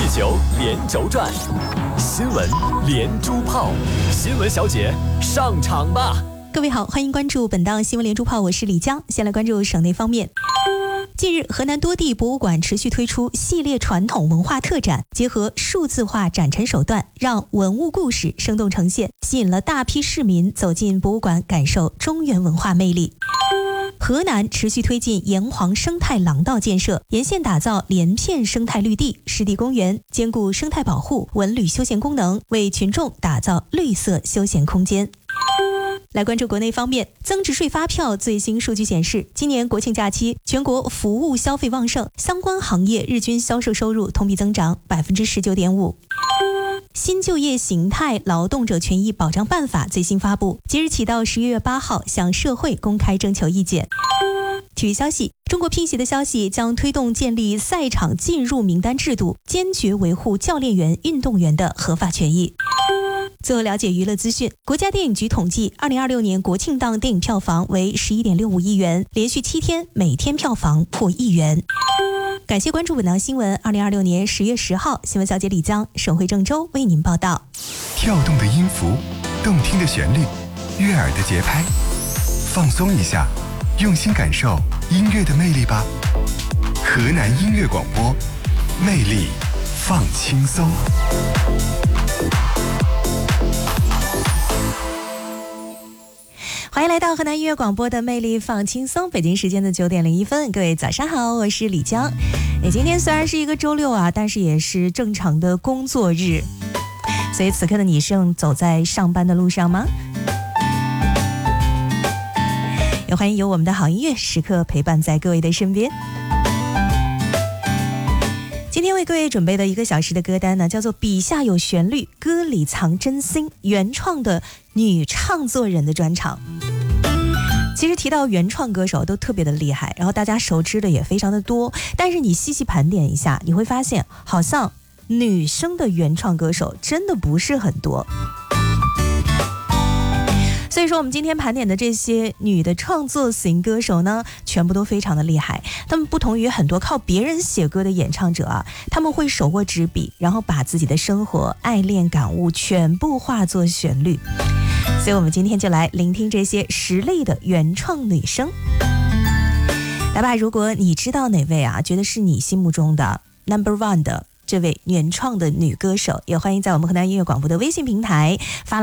球连轴转，新闻连珠炮，新闻小姐上场吧！ 各位好，欢迎关注本档新闻连珠炮，我是李江。先来关注省内方面。近日，河南多地博物馆持续推出系列传统文化特展，结合数字化展陈手段，让文物故事生动呈现，吸引了大批市民走进博物馆，感受中原文化魅力。河南持续推进炎黄生态廊道建设，沿线打造连片生态绿地、湿地公园，兼顾生态保护、文旅休闲功能，为群众打造绿色休闲空间。来关注国内方面，增值税发票最新数据显示，今年国庆假期，全国服务消费旺盛，相关行业日均销售收入同比增长 19.5%。新就业形态劳动者权益保障办法最新发布，即日起到11月8号向社会公开征求意见。体育消息，中国乒协的消息将推动建立赛场进入名单制度，坚决维护教练员、运动员的合法权益。最后了解娱乐资讯，国家电影局统计，2026年国庆档电影票房为11.65亿元，连续7天每天票房破1亿元。感谢关注本档新闻。2026年10月10号，新闻小姐李江、省会郑州为您报道。 跳动的音符，动听的旋律，悦耳的节拍，放松一下，用心感受音乐的魅力吧。河南音乐广播，魅力放轻松。 欢迎来到河南音乐广播的魅力放轻松，北京时间的9:01，各位早上好，我是李江。今天虽然是一个周六啊，但是也是正常的工作日，所以此刻的你正走在上班的路上吗？也欢迎有我们的好音乐时刻陪伴在各位的身边。今天为各位准备的1个小时的歌单呢，叫做笔下有旋律，歌里藏真心，原创的女唱作人的专场。其实提到原创歌手都特别的厉害，然后大家熟知的也非常的多，但是你细细盘点一下，你会发现好像女生的原创歌手真的不是很多。所以说我们今天盘点的这些女的创作型歌手呢，全部都非常的厉害。他们不同于很多靠别人写歌的演唱者啊，他们会手握纸笔，然后把自己的生活、爱恋、感悟全部化作旋律。所以我们今天就来聆听这些实力的原创女声。来吧，如果你知道哪位啊，觉得是你心目中的 No.1 的这位原创的女歌手，也欢迎在我们河南音乐广播的微信平台发